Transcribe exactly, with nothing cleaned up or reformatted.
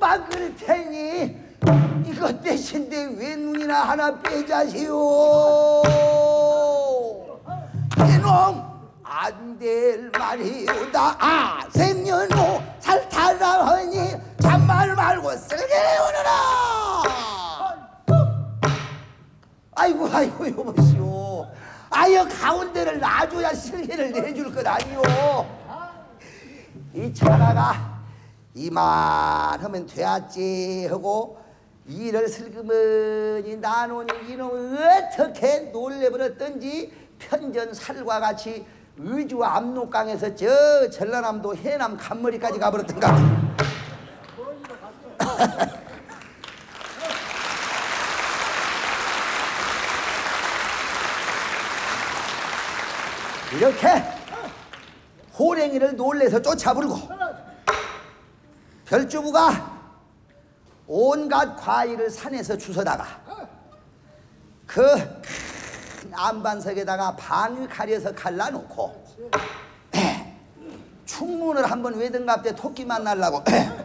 막을 테니 이것 대신데 왜 눈이나 하나 빼자시오. 이놈 안 될 말이오다. 아 생년호 살타라 하니 잔말 말고 쓸게 오너라. 아이고 아이고 여보시오. 아여 가운데를 놔줘야 실기를 내줄 것 아니오. 이 차가가 이만하면 되었지 하고 이를 슬그머니 나누니 이놈을 어떻게 놀래버렸던지 편전살과 같이 의주 압록강에서 저 전라남도 해남 간머리까지 가버렸던가. 이렇게 호랭이를 놀래서 쫓아부르고 별주부가 온갖 과일을 산에서 주워다가 그 안반석에다가 방을 가려서 갈라놓고 충문을 한번 외등갑 때 토끼 만나려고